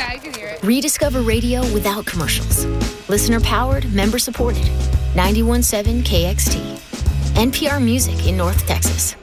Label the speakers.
Speaker 1: I can hear it.
Speaker 2: Rediscover radio without commercials. Listener-powered, member-supported. 91.7 KXT. NPR Music in North Texas.